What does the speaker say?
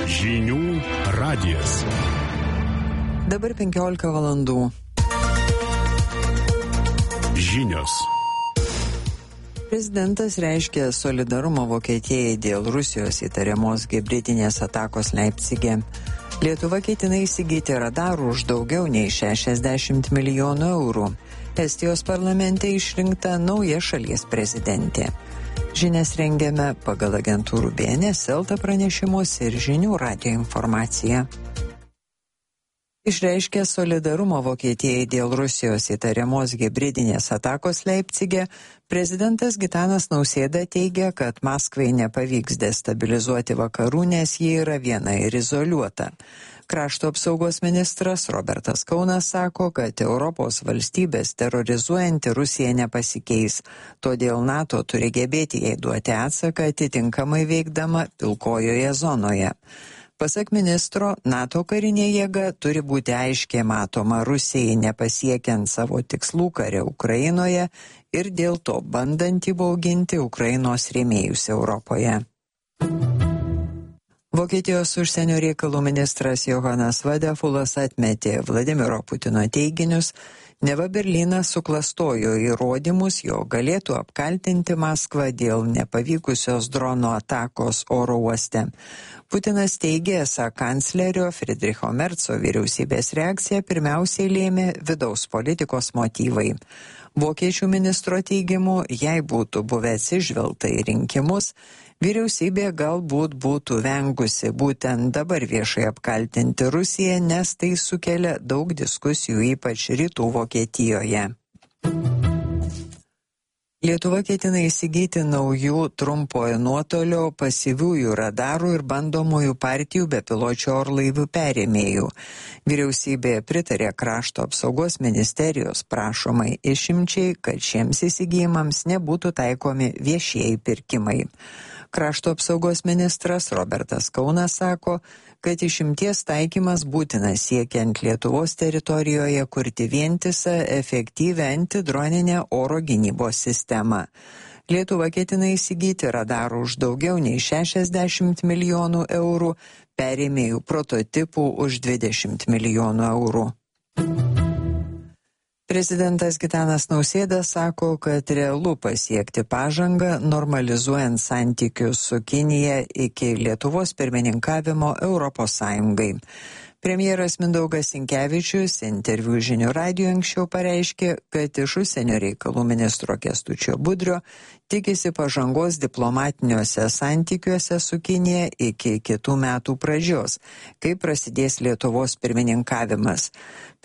Žinių radijas. Dabar 15 valandų. Žinios. Prezidentas reiškė solidarumą Vokietijai dėl Rusijos įtariamos hibridinės atakos Leipcige. Lietuva ketina įsigyti radarų už daugiau nei 60 milijonų eurų. Estijos parlamente išrinkta nauja šalies prezidentė. Žinias rengiame pagal agentūrų BNS, Elta pranešimus ir Žinių radijo informaciją. Išreiškė solidarumo Vokietijai dėl Rusijos įtariamos hibridinės atakos Leipcige, prezidentas Gitanas Nausėda teigia, kad Maskvai nepavyks destabilizuoti vakarų, nes ji yra viena ir izoliuota. Krašto apsaugos ministras Robertas Kaunas sako, kad Europos valstybės terorizuojanti Rusija nepasikeis, todėl NATO turi gebėti jai duoti atsaką atitinkamai veikdama pilkojoje zonoje. Pasak ministro, NATO karinė jėga turi būti aiškiai matoma Rusijai nepasiekiant savo tikslų kare Ukrainoje ir dėl to bandant įbauginti Ukrainos rėmėjus Europoje. Vokietijos užsienio reikalų ministras Johanas Vadefulas atmetė Vladimiro Putino teiginius, neva Berlynas suklastojo įrodymus, jo galėtų apkaltinti Maskvą dėl nepavykusios drono atakos oro uoste. Putinas teigė, esą kanclerio Friedricho Merco vyriausybės reakcija pirmiausiai lėmė vidaus politikos motyvai. Vokiečių ministro teigimu, jei būtų buvę atsižvelgta į rinkimus, vyriausybė galbūt būtų vengusi būtent dabar viešai apkaltinti Rusiją, nes tai sukelia daug diskusijų, ypač rytų Vokietijoje. Lietuva ketina įsigyti naujų trumpojo nuotolio pasyviųjų radarų ir bandomųjų partijų bepiločių orlaivių perėmėjų. Vyriausybė pritarė krašto apsaugos ministerijos prašomai išimčiai, kad šiems įsigijimams nebūtų taikomi viešieji pirkimai. Krašto apsaugos ministras Robertas Kaunas sako, kad išimties taikymas būtinas siekiant Lietuvos teritorijoje kurti vientisą, efektyvią antidroninę oro gynybos sistemą. Lietuva ketina įsigyti radarų už daugiau nei 60 milijonų eurų, perėmėjų prototipų už 20 milijonų eurų. Prezidentas Gitanas Nausėda sako, kad realu pasiekti pažangą, normalizuojant santykius su Kinija iki Lietuvos pirmininkavimo Europos Sąjungai. Premjeras Mindaugas Sinkevičius interviu Žinių radijo anksčiau pareiškė, kad iš užsienio reikalų ministro Kęstučio Budrio tikisi pažangos diplomatiniuose santykiuose su Kinija iki kitų metų pradžios, kai prasidės Lietuvos pirmininkavimas.